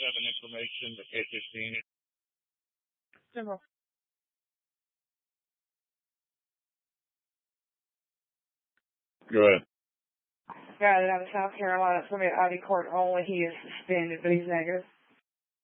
7 information, the K-15. Simple. Go ahead. Got it out of South Carolina. It's going to be out of court only. He is suspended, but he's negative.